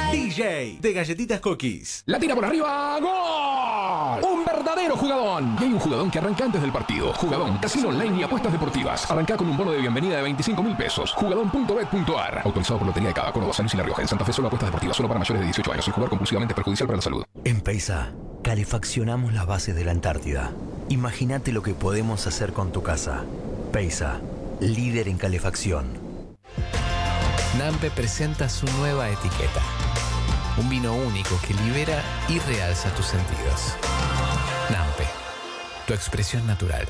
DJ de Galletitas Cookies. La tira por arriba, ¡gol! Un verdadero jugadón. Y hay un jugadón que arranca antes del partido. Jugadón, casino online y apuestas deportivas. Arranca con un bono de bienvenida de 25.000 pesos. Jugadón.bet.ar. Autorizado por Lotería de Cava, Córdoba, San Luis y La Rioja. En Santa Fe solo apuestas deportivas, solo para mayores de 18 años. Sin jugar compulsivamente es perjudicial para la salud. En Peisa, calefaccionamos las bases de la Antártida. Imagínate lo que podemos hacer con tu casa. Peisa, líder en calefacción. Nampe presenta su nueva etiqueta. Un vino único que libera y realza tus sentidos. Nampe, tu expresión natural.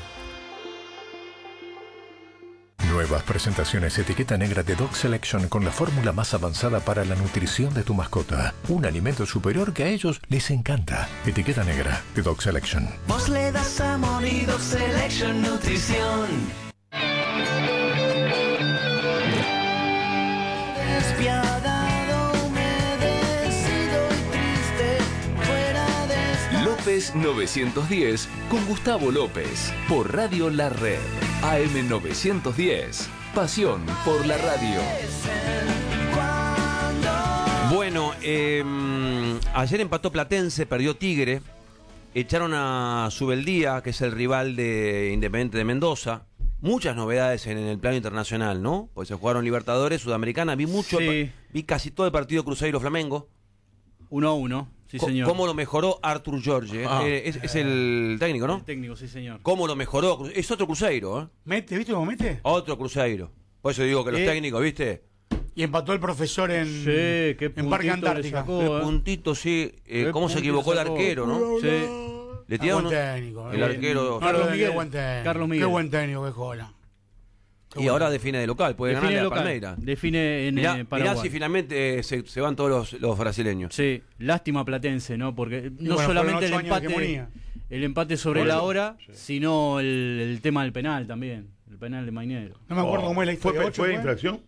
Nuevas presentaciones etiqueta negra de Dog Selection con la fórmula más avanzada para la nutrición de tu mascota. Un alimento superior que a ellos les encanta. Etiqueta negra de Dog Selection. Vos le das amor y Dog Selection Nutrición. Despiadado, humedecido y triste, fuera de López 910 con Gustavo López por Radio La Red. AM 910. Pasión por la radio. Bueno, ayer empató Platense, perdió Tigre. Echaron a Subeldía, que es el rival de Independiente de Mendoza. Muchas novedades en el plano internacional, ¿no? Pues se jugaron Libertadores, Sudamericana. Vi mucho, Sí. vi casi todo el partido Cruzeiro-Flamengo. 1-1, sí señor. ¿Cómo lo mejoró Artur Jorge? Es el técnico, ¿no? El técnico, sí señor. ¿Cómo lo mejoró? Es otro Cruzeiro, ¿eh? ¿Mete? ¿Viste cómo mete? Otro Cruzeiro. Por eso digo que los técnicos, ¿viste? Y empató el profesor en, Sí, qué en Parque puntito le Antártica. sacó, Qué puntito, sí. ¿Cómo se equivocó el arquero, no? Sí. Le Ah, tiraron buen técnico. el arquero. Carlos Miguel. Qué buen técnico. Carlos Miguel. Qué buen técnico que jola. Y ahora define de local, puede Define ganarle a local, Palmeiras. define en Mirá Paraguay. si finalmente se van todos los brasileños. Sí, lástima Platense, ¿no? Porque no bueno, solamente fueron 8 años de hegemonía. el empate sobre Por la eso. hora, sino el tema del penal también. El penal de Mainero. No me acuerdo cómo es la historia. ¿Ocho ¿Fue infracción?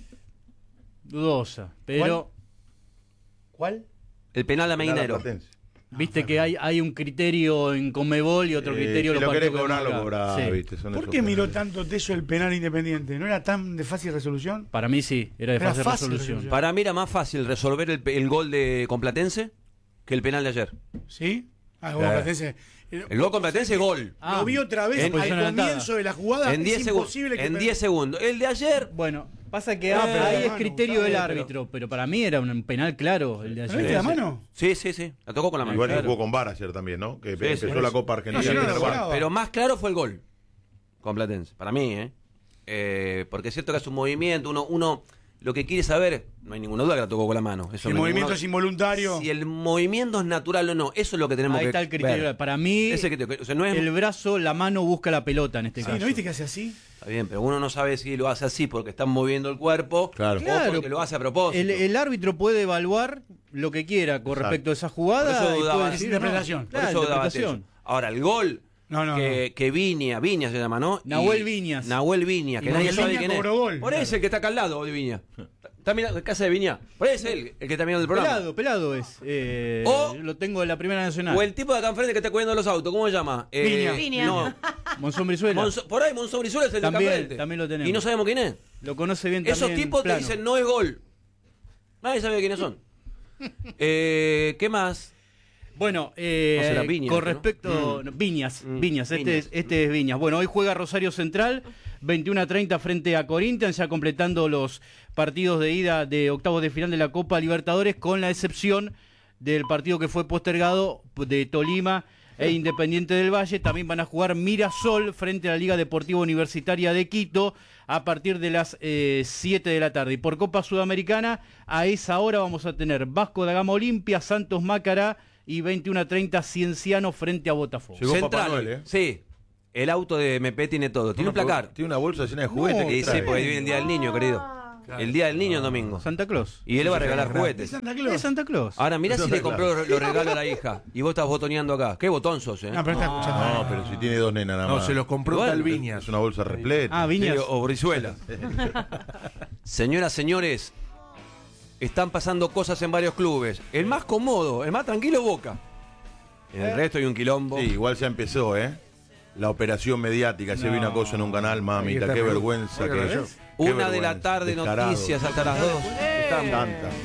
Dudosa, pero ¿Cuál? El penal de Mainero. viste que hay un criterio en Conmebol y otro criterio Si en lo los querés partidos cobrar, que lo marca. cobrás, Sí. viste. Son ¿Por esos qué miró penales. tanto Teso el penal Independiente? ¿No era tan de fácil resolución? Para mí sí, era de Era fácil fácil resolución. resolución. Para mí era más fácil resolver el gol de Complatense que el penal de ayer. ¿Sí? Ah, bueno, Platense. El gol Complatense es gol. Lo vi otra vez En- al comienzo de la jugada. En 10 es segundos. imposible que En 10 segundos. El de ayer. Bueno, pasa que pero ahí es hermano, criterio del pero- árbitro, pero para mí era un penal claro el de ¿No ayer. viste la mano? Sí. La tocó con la mano. Igual que Claro. jugó con VAR ayer también, ¿no? Que Sí, empezó sí. la Copa Argentina. No, yo no sin lo el VAR. jugaba. Pero más claro fue el gol. Complatense. Para mí, porque es cierto que es un movimiento. Uno lo que quiere saber, no hay ninguna duda que la tocó con la mano. Eso Si el no hay movimiento ninguna- es involuntario. Si el movimiento es natural o no, eso es lo que tenemos Ahí que está el criterio. ver. Para mí, Ese criterio, o sea, no es, el brazo, la mano busca la pelota en este Sí, caso. ¿no viste que hace así? está bien, pero uno no sabe si lo hace así porque están moviendo el cuerpo Claro. o porque lo hace a propósito. El árbitro puede evaluar lo que quiera con respecto a esa jugada. Por eso y dudaba. puede Es decir, interpretación. no. Por Claro, eso daba interpretación. Teso. Ahora, el gol que Viña se llama, ¿no? Nahuel Y- Viñas. Nahuel Viñas, que Y nadie Viña sabe quién es. cobró gol. Por eso el que está acá al lado de Viña. Está mirando casa de Viña. Por eso es él, el que está mirando el programa. Pelado es. O- lo tengo en la Primera Nacional. O el tipo de acá enfrente que está cuidando los autos, ¿cómo se llama? Viña. No, Monzón Brizuela. Por ahí Monzón Brizuela es el de acá También, enfrente. también lo tenemos. Y no sabemos quién es. Lo conoce bien Esos también. tipos te Plano. dicen no es gol. Nadie sabe quiénes son. ¿Qué más? Bueno, será Viñas, con ¿no? respecto. no, Viñas, Viñas. este es Viñas. Bueno, hoy juega Rosario Central, 21:30 frente a Corinthians, ya completando los partidos de ida de octavos de final de la Copa Libertadores, con la excepción del partido que fue postergado de Tolima e Independiente del Valle. También van a jugar Mirasol frente a la Liga Deportiva Universitaria de Quito a partir de las 7 de la tarde. Y por Copa Sudamericana, a esa hora vamos a tener Vasco da Gama Olimpia, Santos Macará y 21:30 Cienciano frente a Botafogo. Llegó Central. Papá Noel, Sí. El auto de MP tiene todo. Tiene un placar. Tiene una bolsa llena de juguetes. Y que sí, trae. porque viene el día del niño, querido. El día del niño es domingo. Santa Claus. Y él va a regalar ¿Es juguetes. Santa Claus? Es Santa Claus. Ahora, mirá si Santa le compró Claus. los regalos a la hija. Y vos estás botoneando acá. ¿Qué botón sos, No, pero está escuchando. No, pero si tiene dos nenas nada No, más. se los compró Igual, tal Viñas. Es una bolsa repleta. Viñas. Sí, o Brizuela. Señoras, señores, están pasando cosas en varios clubes. El más cómodo, el más tranquilo, Boca. En el resto hay un quilombo. Sí, igual ya empezó, La operación mediática. Se vio una cosa en un canal, mamita. está qué Perú. vergüenza Oiga, que yo. es. Una de la tarde, Descarado. noticias hasta las 2. Estamos. Tantas.